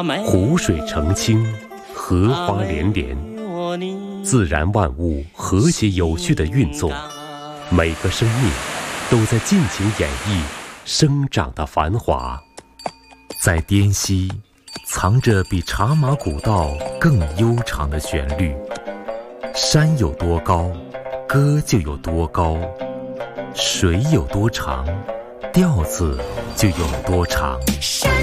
湖水澄清，荷花连连，自然万物和谐有序的运作，每个生命都在尽情演绎生长的繁华。 在滇西，藏着比茶马古道更悠长的旋律。山有多高，歌就有多高；水有多长，调子就有多长。